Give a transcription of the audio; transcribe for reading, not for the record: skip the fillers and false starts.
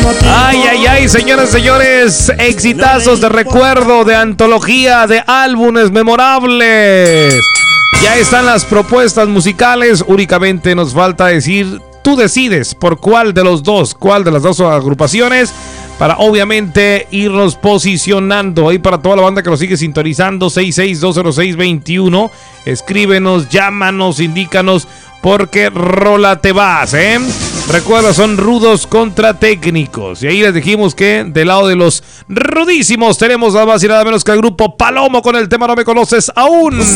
Ay, ay, ay, señoras y señores, exitazos de recuerdo, de antología, de álbumes memorables. Ya están las propuestas musicales, únicamente nos falta decir, tú decides por cuál de las dos agrupaciones, para obviamente irnos posicionando. Ahí para toda la banda que nos sigue sintonizando, 6620621, escríbenos, llámanos, indícanos por qué rola te vas, Recuerda, son rudos contra técnicos. Y ahí les dijimos que del lado de los rudísimos tenemos nada más y nada menos que el grupo Palomo con el tema No Me Conoces Aún.